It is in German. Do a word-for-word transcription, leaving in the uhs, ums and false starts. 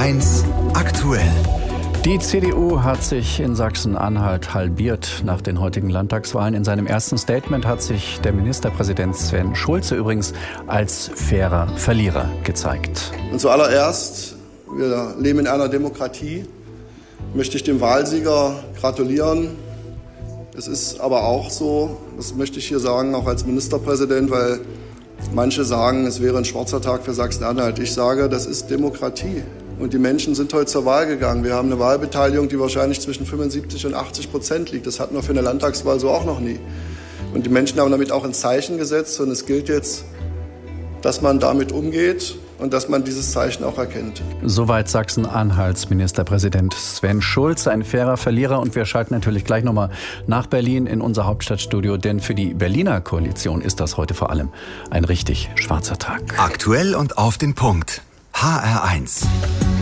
eins aktuell. Die C D U hat sich in Sachsen-Anhalt halbiert nach den heutigen Landtagswahlen. In seinem ersten Statement hat sich der Ministerpräsident Sven Schulze übrigens als fairer Verlierer gezeigt. Und zuallererst, wir leben in einer Demokratie, möchte ich dem Wahlsieger gratulieren. Es ist aber auch so, das möchte ich hier sagen, auch als Ministerpräsident, weil manche sagen, es wäre ein schwarzer Tag für Sachsen-Anhalt. Ich sage, das ist Demokratie. Und die Menschen sind heute zur Wahl gegangen. Wir haben eine Wahlbeteiligung, die wahrscheinlich zwischen fünfundsiebzig und achtzig Prozent liegt. Das hatten wir für eine Landtagswahl so auch noch nie. Und die Menschen haben damit auch ein Zeichen gesetzt. Und es gilt jetzt, dass man damit umgeht und dass man dieses Zeichen auch erkennt. Soweit Sachsen-Anhalts Ministerpräsident Sven Schulze, ein fairer Verlierer. Und wir schalten natürlich gleich nochmal nach Berlin in unser Hauptstadtstudio. Denn für die Berliner Koalition ist das heute vor allem ein richtig schwarzer Tag. Aktuell und auf den Punkt. H R eins.